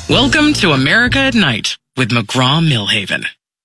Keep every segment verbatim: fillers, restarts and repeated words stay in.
Welcome to America at Night with McGraw-Millhaven.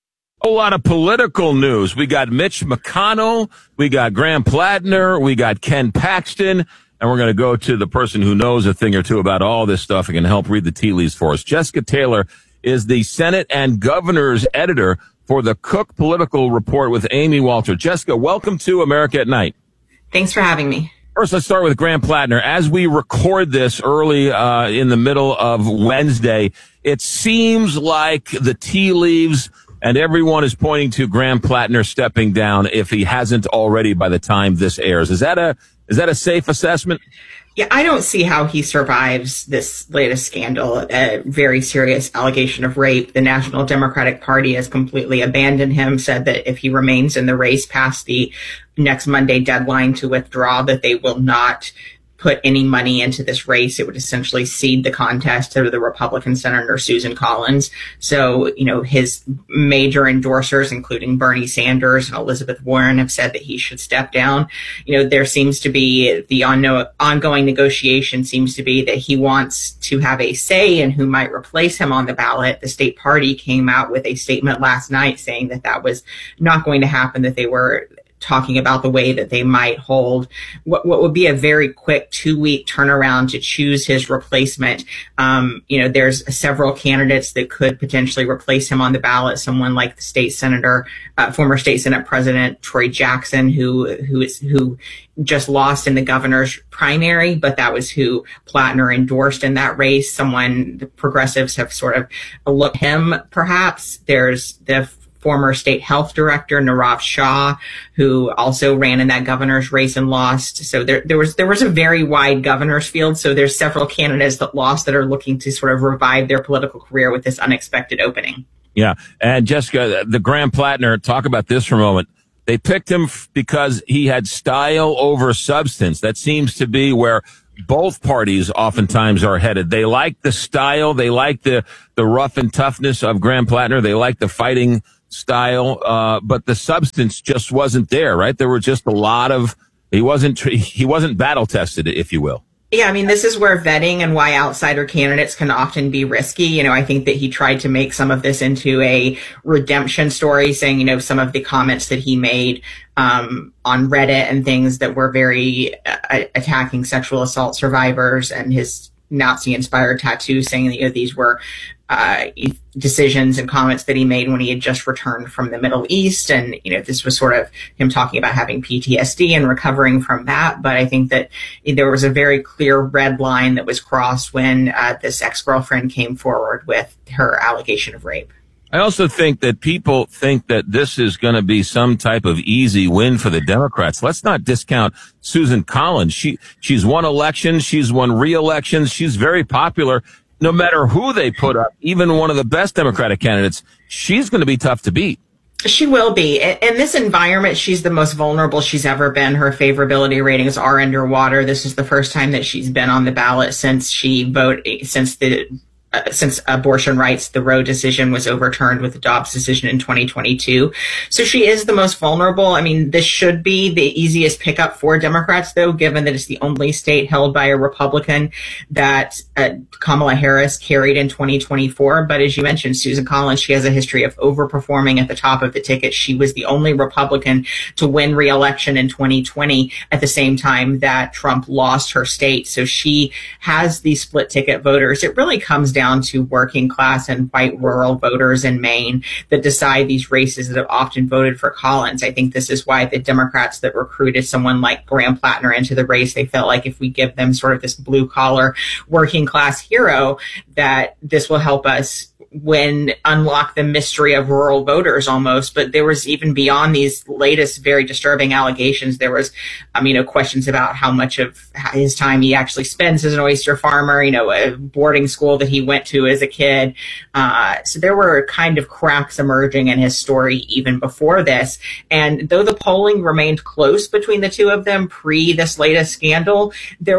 A lot of political news. We got Mitch McConnell, we got Graham Plattner, we got Ken Paxton, and we're going to go to the person who knows a thing or two about all this stuff and can help read the tea leaves for us. Jessica Taylor is the Senate and Governor's editor for the Cook Political Report with Amy Walter. Jessica, welcome to America at Night. Thanks for having me. First, let's start with Graham Plattner. As we record this early uh, in the middle of Wednesday, it seems like the tea leaves and everyone is pointing to Graham Plattner stepping down if he hasn't already by the time this airs. Is that a is that a safe assessment? Yeah, I don't see how he survives this latest scandal, a very serious allegation of rape. The National Democratic Party has completely abandoned him, said that if he remains in the race past the next Monday deadline to withdraw, that they will not put any money into this race. It would essentially cede the contest to the Republican Senator Susan Collins. So, you know, his major endorsers, including Bernie Sanders and Elizabeth Warren, have said that he should step down. You know, there seems to be the on- ongoing negotiation seems to be that he wants to have a say in who might replace him on the ballot. The state party came out with a statement last night saying that that was not going to happen, that they were talking about the way that they might hold what, what would be a very quick two-week turnaround to choose his replacement. Um, you know, there's several candidates that could potentially replace him on the ballot. Someone like the state senator, uh, former state Senate President Troy Jackson, who who is who just lost in the governor's primary, but that was who Plattner endorsed in that race. Someone the progressives have sort of looked him. Perhaps there's the former state health director Nirav Shah, who also ran in that governor's race and lost. So there, there was there was a very wide governor's field. So there's several candidates that lost that are looking to sort of revive their political career with this unexpected opening. Yeah, and Jessica, the Graham Plattner, talk about this for a moment. They picked him f- because he had style over substance. That seems to be where both parties oftentimes are headed. They like the style, they like the the rough and toughness of Graham Plattner, they like the fighting style, uh, but the substance just wasn't there, right? There were just a lot of, he wasn't, he wasn't battle tested, if you will. Yeah, I mean, this is where vetting and why outsider candidates can often be risky. You know, I think that he tried to make some of this into a redemption story, saying, you know, some of the comments that he made um, on Reddit and things that were very uh, attacking sexual assault survivors, and his Nazi-inspired tattoos, saying that, you know, these were uh, decisions and comments that he made when he had just returned from the Middle East. And, you know, this was sort of him talking about having P T S D and recovering from that. But I think that there was a very clear red line that was crossed when uh, this ex-girlfriend came forward with her allegation of rape. I also think that people think that this is going to be some type of easy win for the Democrats. Let's not discount Susan Collins. She, she's won elections. She's won re-elections. She's very popular. No matter who they put up, even one of the best Democratic candidates, she's going to be tough to beat. She will be. In this environment, she's the most vulnerable she's ever been. Her favorability ratings are underwater. This is the first time that she's been on the ballot since she voted, since the Uh, since abortion rights, the Roe decision was overturned with the Dobbs decision in twenty twenty-two. So she is the most vulnerable. I mean, this should be the easiest pickup for Democrats, though, given that it's the only state held by a Republican that uh, Kamala Harris carried in twenty twenty-four. But as you mentioned, Susan Collins, she has a history of overperforming at the top of the ticket. She was the only Republican to win re-election in twenty twenty at the same time that Trump lost her state. So she has these split ticket voters. It really comes down to working class and white rural voters in Maine that decide these races that have often voted for Collins. I think this is why the Democrats that recruited someone like Graham Plattner into the race, they felt like if we give them sort of this blue collar working class hero, that this will help us when unlock the mystery of rural voters almost. But there was even beyond these latest very disturbing allegations, there was, um, you know, questions about how much of his time he actually spends as an oyster farmer, you know, a boarding school that he went to as a kid. Uh, so there were kind of cracks emerging in his story even before this. And though the polling remained close between the two of them pre this latest scandal, there was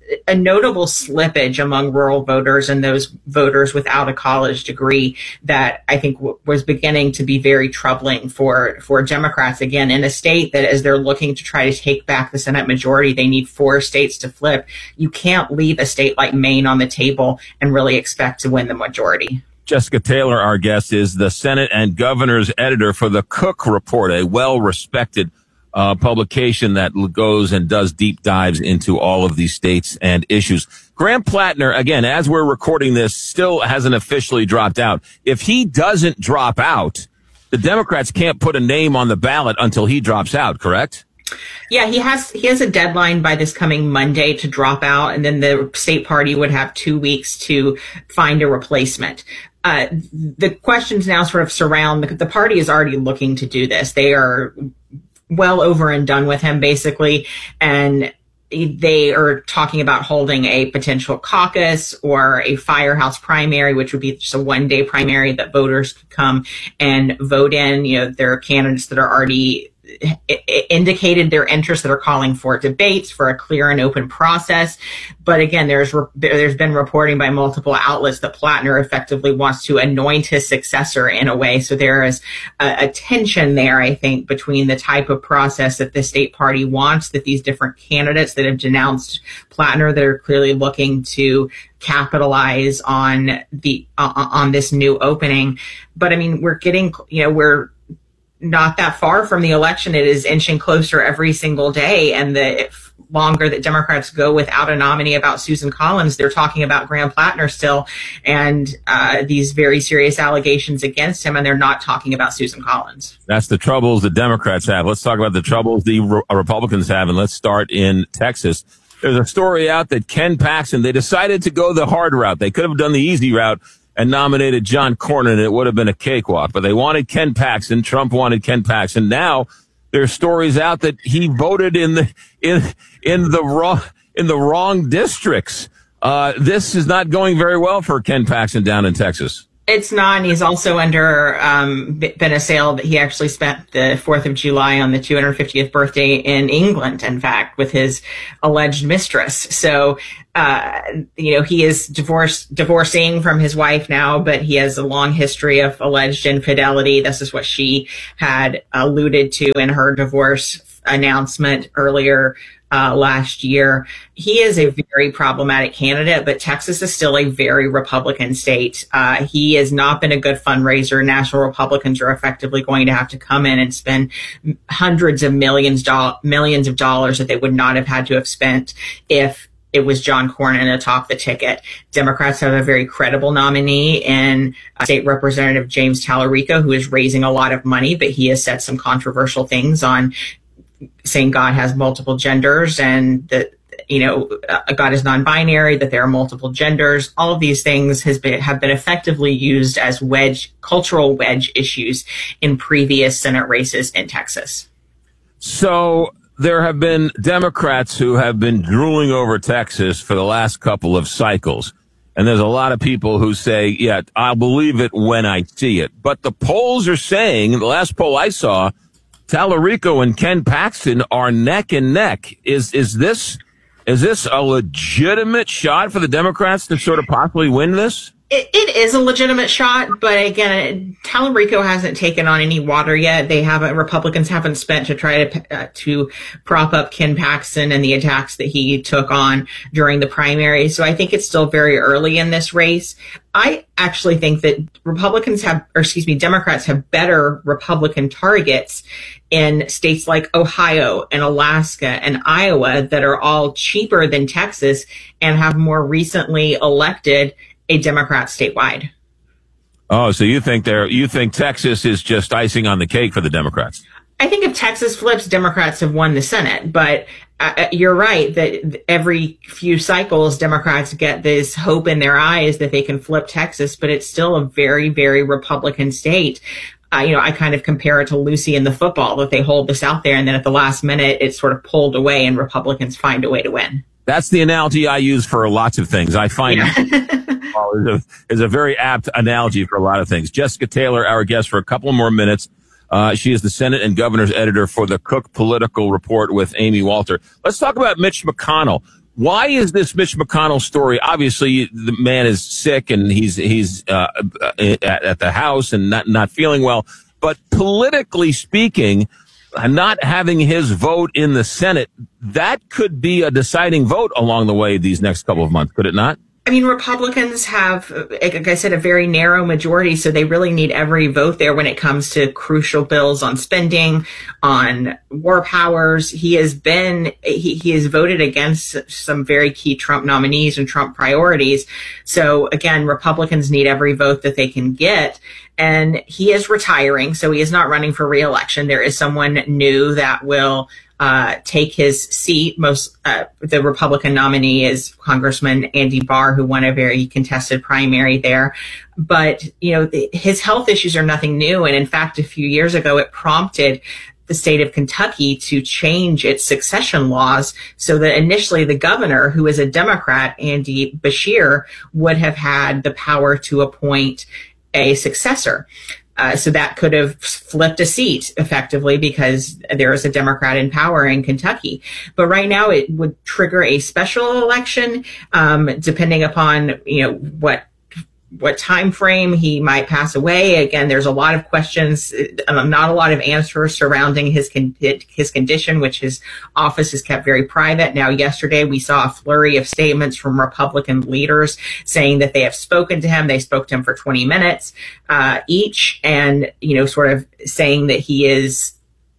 a notable slippage among rural voters and those voters without a college degree that I think w- was beginning to be very troubling for, for Democrats. Again, in a state that as they're looking to try to take back the Senate majority, they need four states to flip. You can't leave a state like Maine on the table and really expect to win the majority. Jessica Taylor, our guest, is the Senate and Governor's editor for the Cook Report, a well-respected uh, publication that goes and does deep dives into all of these states and issues. Graham Plattner, again, as we're recording this, still hasn't officially dropped out. If he doesn't drop out, the Democrats can't put a name on the ballot until he drops out, correct? Yeah, he has he has a deadline by this coming Monday to drop out, and then the state party would have two weeks to find a replacement. Uh, the questions now sort of surround the, the party is already looking to do this. They are well over and done with him, basically, and they are talking about holding a potential caucus or a firehouse primary, which would be just a one-day primary that voters could come and vote in. You know, there are candidates that are already indicated their interest, that are calling for debates, for a clear and open process. But again, there's there's been reporting by multiple outlets that Plattner effectively wants to anoint his successor in a way. So there is a, a tension there, I think, between the type of process that the state party wants, that these different candidates that have denounced Plattner, that are clearly looking to capitalize on the uh, on this new opening. But I mean, we're getting, you know, we're not that far from the election. It is inching closer every single day. And the longer that Democrats go without a nominee about Susan Collins, they're talking about Graham Plattner still and uh, these very serious allegations against him. And they're not talking about Susan Collins. That's the troubles the Democrats have. Let's talk about the troubles the Re- Republicans have. And let's start in Texas. There's a story out that Ken Paxton, they decided to go the hard route. They could have done the easy route and nominated John Cornyn, and it would have been a cakewalk. But they wanted Ken Paxton. Trump wanted Ken Paxton. Now there's stories out that he voted in the in in the wrong in the wrong districts. Uh, this is not going very well for Ken Paxton down in Texas. It's not, and he's also under um, been assailed that he actually spent the fourth of July on the two hundred fiftieth birthday in England, in fact, with his alleged mistress. So, uh, you know, he is divorced, divorcing from his wife now, but he has a long history of alleged infidelity. This is what she had alluded to in her divorce announcement earlier Uh, last year. He is a very problematic candidate, but Texas is still a very Republican state. Uh, he has not been a good fundraiser. National Republicans are effectively going to have to come in and spend hundreds of millions, do- millions of dollars that they would not have had to have spent if it was John Cornyn atop the ticket. Democrats have a very credible nominee in uh, State Representative James Tallarico, who is raising a lot of money, but he has said some controversial things on saying God has multiple genders and that, you know, uh, God is non-binary, that there are multiple genders. All of these things has been, have been effectively used as wedge, cultural wedge issues in previous Senate races in Texas. So there have been Democrats who have been drooling over Texas for the last couple of cycles. And there's a lot of people who say, yeah, I'll believe it when I see it. But the polls are saying, the last poll I saw, Tallarico and Ken Paxton are neck and neck. Is is this is this a legitimate shot for the Democrats to sort of possibly win this? It, it is a legitimate shot, but again, Tallarico hasn't taken on any water yet. They haven't, Republicans haven't spent to try to uh, to prop up Ken Paxton and the attacks that he took on during the primary. So I think it's still very early in this race. I actually think that Republicans have, or excuse me, Democrats have better Republican targets in states like Ohio and Alaska and Iowa that are all cheaper than Texas and have more recently elected a Democrat statewide. Oh, so you think there, you think Texas is just icing on the cake for the Democrats? I think if Texas flips, Democrats have won the Senate. But uh, you're right that every few cycles, Democrats get this hope in their eyes that they can flip Texas, but it's still a very, very Republican state. Uh, you know, I kind of compare it to Lucy in the football, that they hold this out there and then at the last minute, it's sort of pulled away and Republicans find a way to win. That's the analogy I use for lots of things. I find yeah. is, a, is a very apt analogy for a lot of things. Jessica Taylor, our guest for a couple more minutes. Uh, she is the Senate and Governor's editor for the Cook Political Report with Amy Walter. Let's talk about Mitch McConnell. Why is this Mitch McConnell story? Obviously, the man is sick and he's he's uh, at, at the house and not not feeling well. But politically speaking, not having his vote in the Senate, that could be a deciding vote along the way these next couple of months, could it not? I mean, Republicans have, like I said, a very narrow majority, so they really need every vote there when it comes to crucial bills on spending, on war powers. He has been, he, he has voted against some very key Trump nominees and Trump priorities. So again, Republicans need every vote that they can get. And he is retiring, so he is not running for re-election. There is someone new that will Uh, take his seat. Most uh, the Republican nominee is Congressman Andy Barr, who won a very contested primary there. But you know, the, his health issues are nothing new, and in fact, a few years ago, it prompted the state of Kentucky to change its succession laws so that initially the governor, who is a Democrat, Andy Beshear, would have had the power to appoint a successor. Uh, so that could have flipped a seat effectively because there is a Democrat in power in Kentucky. But right now it would trigger a special election, um, depending upon, you know, what what time frame he might pass away. Again, there's a lot of questions, not a lot of answers surrounding his con- his condition, which his office is kept very private. Now, yesterday we saw a flurry of statements from Republican leaders saying that they have spoken to him. They spoke to him for twenty minutes uh, each, and you know, sort of saying that he is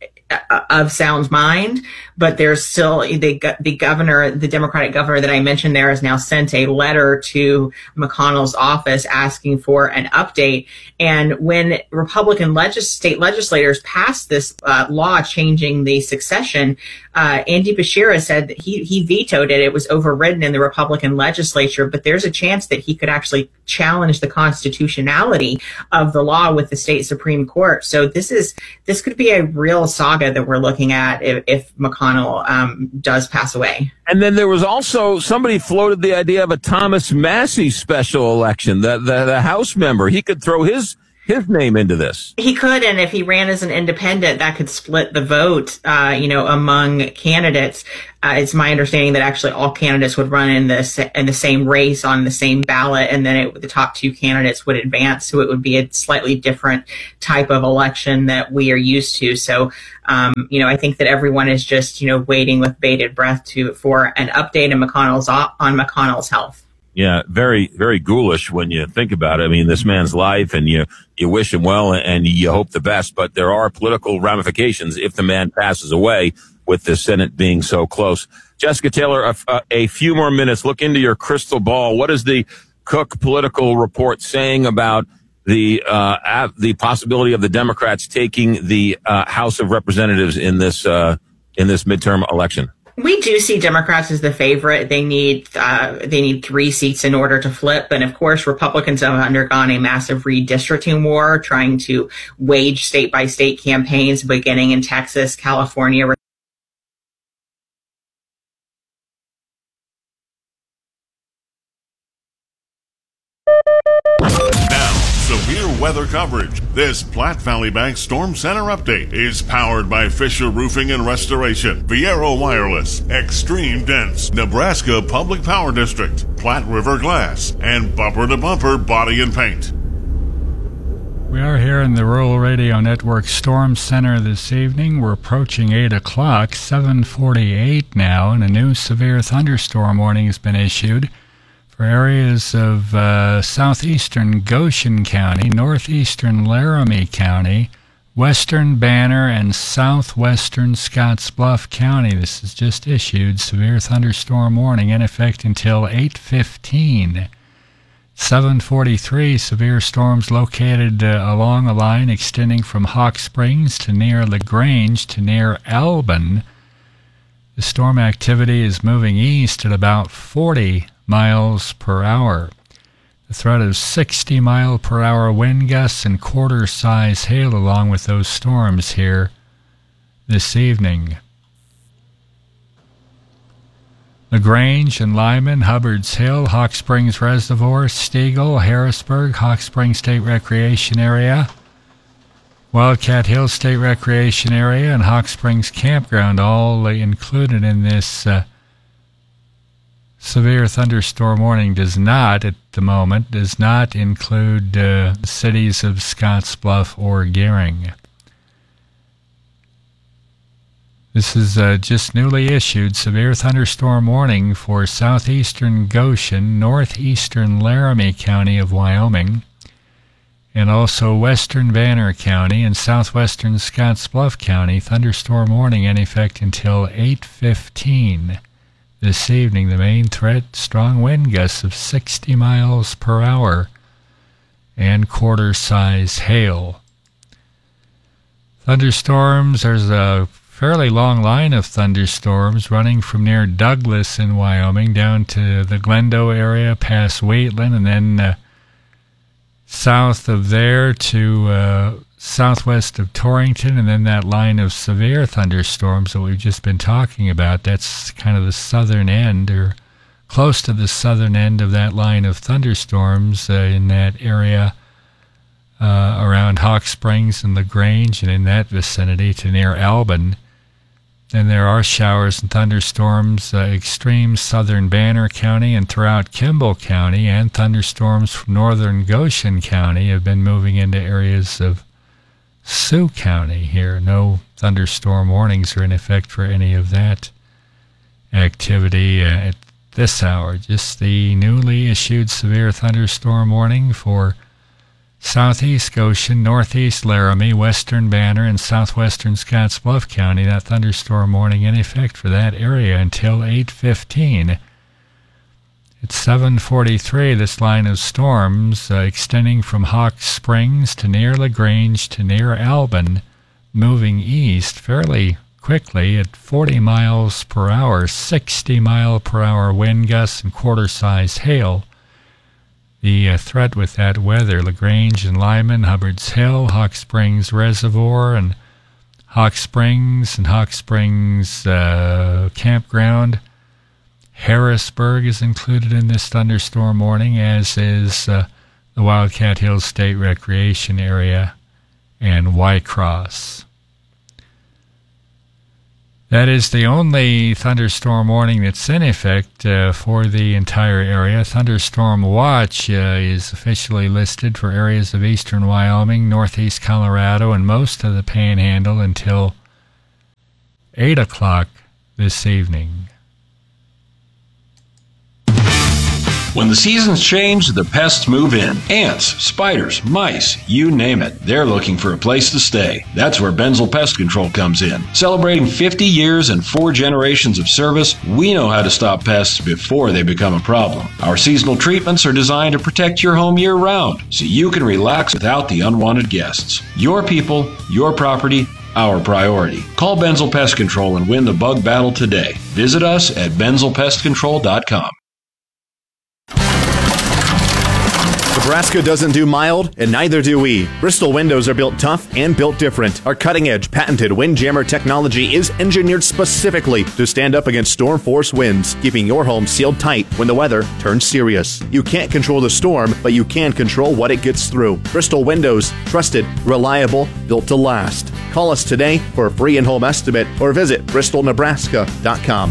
of sound mind, but there's still the the governor, the Democratic governor that I mentioned there, has now sent a letter to McConnell's office asking for an update. And when Republican legis- state legislators passed this uh, law changing the succession, uh, Andy Beshear said that he he vetoed it. It was overridden in the Republican legislature, but there's a chance that he could actually challenge the constitutionality of the law with the state Supreme Court. So this is this could be a real saga that we're looking at if, if McConnell um, does pass away. And then there was also somebody floated the idea of a Thomas Massie special election. The the, the House member, he could throw his his name into this. He could, and if he ran as an independent, that could split the vote, uh, you know, among candidates. Uh, it's my understanding that actually all candidates would run in the in the same race on the same ballot, and then it, the top two candidates would advance. So it would be a slightly different type of election that we are used to. So, um, you know, I think that everyone is just, you know, waiting with bated breath to for an update on McConnell's on McConnell's health. Yeah, very, very ghoulish when you think about it. I mean, this man's life, and you, you wish him well and you hope the best, but there are political ramifications if the man passes away, with the Senate being so close. Jessica Taylor, a, a, a few more minutes. Look into your crystal ball. What is the Cook political report saying about the uh, av- the possibility of the Democrats taking the uh, House of Representatives in this uh, in this midterm election? We do see Democrats as the favorite. They need uh, they need three seats in order to flip. And of course, Republicans have undergone a massive redistricting war, trying to wage state by state campaigns, beginning in Texas, California. Severe weather coverage. This Platte Valley Bank Storm Center update is powered by Fisher Roofing and Restoration, Viero Wireless, Extreme Dense, Nebraska Public Power District, Platte River Glass, and Bumper to Bumper Body and Paint. We are here in the Rural Radio Network Storm Center this evening. We're approaching eight o'clock, seven forty-eight now, and a new severe thunderstorm warning has been issued for areas of uh, southeastern Goshen County, northeastern Laramie County, western Banner, and southwestern Scottsbluff County. This is just issued. Severe thunderstorm warning in effect until eight fifteen. seven forty-three, severe storms located uh, along a line extending from Hawk Springs to near LaGrange to near Albin. The storm activity is moving east at about forty miles per hour. The threat of sixty mile per hour wind gusts and quarter size hail along with those storms here this evening. LaGrange and Lyman, Hubbard's Hill, Hawk Springs Reservoir, Stegall, Harrisburg, Hawk Springs State Recreation Area, Wildcat Hill State Recreation Area, and Hawk Springs Campground, all included in this uh, severe thunderstorm warning does not, at the moment, does not include uh, the cities of Scottsbluff or Gering. This is uh, just newly issued severe thunderstorm warning for southeastern Goshen, northeastern Laramie County of Wyoming, and also western Banner County and southwestern Scottsbluff County. Thunderstorm warning in effect until eight fifteen this evening. The main threat, strong wind gusts of sixty miles per hour and quarter-size hail. Thunderstorms, there's a fairly long line of thunderstorms running from near Douglas in Wyoming down to the Glendo area past Wheatland, and then uh, south of there to uh, southwest of Torrington, and then that line of severe thunderstorms that we've just been talking about. That's kind of the southern end, or close to the southern end of that line of thunderstorms uh, in that area uh, around Hawk Springs and LaGrange, and in that vicinity to near Albin. And there are showers and thunderstorms, uh, extreme southern Banner County and throughout Kimball County, and thunderstorms from northern Goshen County have been moving into areas of Sioux County here. No thunderstorm warnings are in effect for any of that activity uh, at this hour. Just the newly issued severe thunderstorm warning for southeast Goshen, northeast Laramie, western Banner, and southwestern Scottsbluff County. That thunderstorm warning in effect for that area until eight fifteen. It's seven forty-three, this line of storms uh, extending from Hawk Springs to near LaGrange to near Albin, moving east fairly quickly at forty miles per hour, sixty mile per hour wind gusts and quarter-size hail. The uh, threat with that weather, LaGrange and Lyman, Hubbard's Hill, Hawk Springs Reservoir, and Hawk Springs and Hawk Springs uh, Campground. Harrisburg is included in this thunderstorm warning, as is uh, the Wildcat Hills State Recreation Area and Wycross. That is the only thunderstorm warning that's in effect uh, for the entire area. Thunderstorm watch uh, is officially listed for areas of eastern Wyoming, northeast Colorado, and most of the Panhandle until eight o'clock this evening. When the seasons change, the pests move in. Ants, spiders, mice, you name it. They're looking for a place to stay. That's where Benzel Pest Control comes in. Celebrating fifty years and four generations of service, we know how to stop pests before they become a problem. Our seasonal treatments are designed to protect your home year-round, so you can relax without the unwanted guests. Your people, your property, our priority. Call Benzel Pest Control and win the bug battle today. Visit us at benzel pest control dot com. Nebraska doesn't do mild, and neither do we. Bristol windows are built tough and built different. Our cutting-edge patented Windjammer technology is engineered specifically to stand up against storm force winds, keeping your home sealed tight when the weather turns serious. You can't control the storm, but you can control what it gets through. Bristol windows, trusted, reliable, built to last. Call us today for a free in-home estimate or visit bristol nebraska dot com.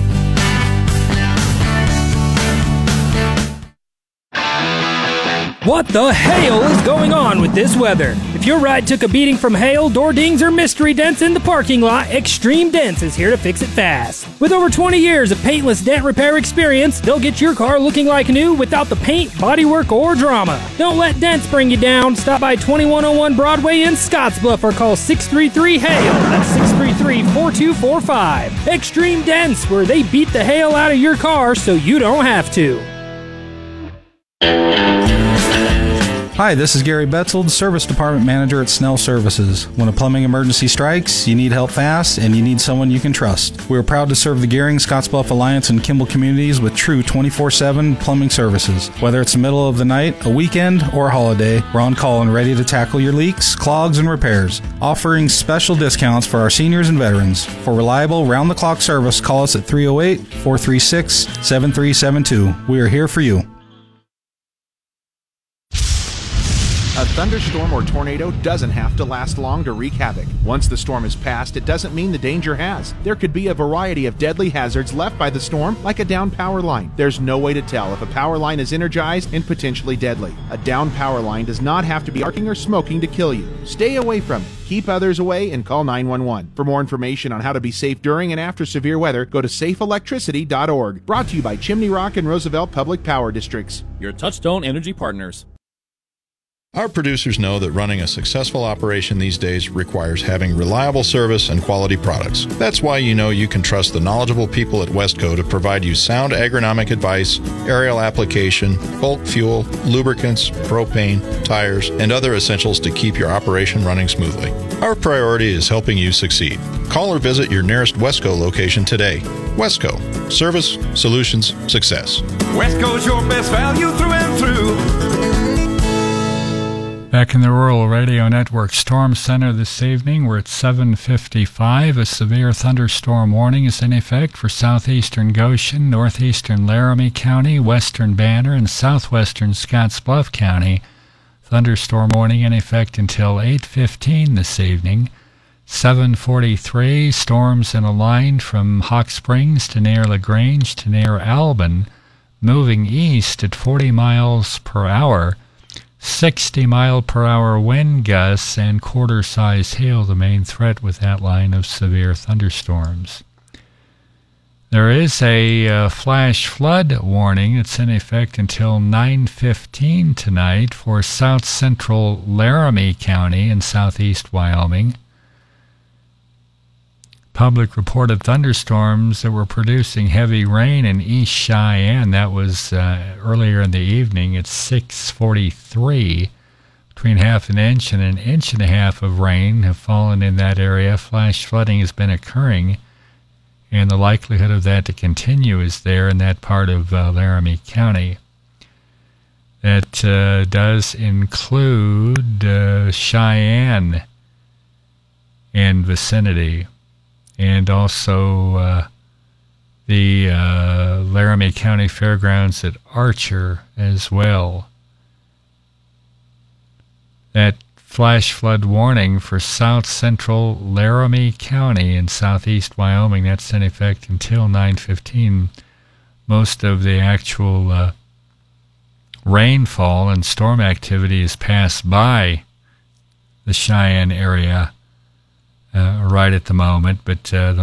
What the hail is going on with this weather? If your ride took a beating from hail, door dings, or mystery dents in the parking lot, Extreme Dents is here to fix it fast. With over twenty years of paintless dent repair experience, they'll get your car looking like new without the paint, bodywork, or drama. Don't let dents bring you down. Stop by twenty-one oh one Broadway in Scottsbluff or call six three three hail. That's six three three, four two four five. Extreme Dents, where they beat the hail out of your car so you don't have to. Hi, this is Gary Betzold, Service Department Manager at Snell Services. When a plumbing emergency strikes, you need help fast, and you need someone you can trust. We are proud to serve the Gering, Scottsbluff Alliance, and Kimball communities with true twenty-four seven plumbing services. Whether it's the middle of the night, a weekend, or a holiday, we're on call and ready to tackle your leaks, clogs, and repairs. Offering special discounts for our seniors and veterans. For reliable, round-the-clock service, call us at three oh eight, four three six, seven three seven two. We are here for you. A thunderstorm or tornado doesn't have to last long to wreak havoc. Once the storm is past, it doesn't mean the danger has. There could be a variety of deadly hazards left by the storm, like a down power line. There's no way to tell if a power line is energized and potentially deadly. A down power line does not have to be arcing or smoking to kill you. Stay away from it. Keep others away and call nine one one. For more information on how to be safe during and after severe weather, go to safe electricity dot org. Brought to you by Chimney Rock and Roosevelt Public Power Districts. Your Touchstone Energy partners. Our producers know that running a successful operation these days requires having reliable service and quality products. That's why you know you can trust the knowledgeable people at Westco to provide you sound agronomic advice, aerial application, bulk fuel, lubricants, propane, tires, and other essentials to keep your operation running smoothly. Our priority is helping you succeed. Call or visit your nearest Westco location today. Westco. Service, solutions, success. Westco's your best value through and through. Back in the Rural Radio Network Storm Center this evening, we're at seven fifty-five. A severe thunderstorm warning is in effect for southeastern Goshen, northeastern Laramie County, western Banner, and southwestern Scottsbluff County. Thunderstorm warning in effect until eight fifteen this evening. seven forty-three, storms in a line from Hawk Springs to near LaGrange to near Albin, moving east at forty miles per hour. sixty mile per hour wind gusts and quarter-size hail, the main threat with that line of severe thunderstorms. There is a uh, flash flood warning that's in effect until nine fifteen tonight for south central Laramie County in southeast Wyoming. Public reported thunderstorms that were producing heavy rain in East Cheyenne. That was uh, earlier in the evening at six forty-three. Between half an inch and an inch and a half of rain have fallen in that area. Flash flooding has been occurring, and the likelihood of that to continue is there in that part of uh, Laramie County. That uh, does include uh, Cheyenne and vicinity, and also uh, the uh, Laramie County Fairgrounds at Archer as well. That flash flood warning for south central Laramie County in southeast Wyoming, that's in effect until nine fifteen. Most of the actual uh, rainfall and storm activity has passed by the Cheyenne area uh, right at the moment, but uh, the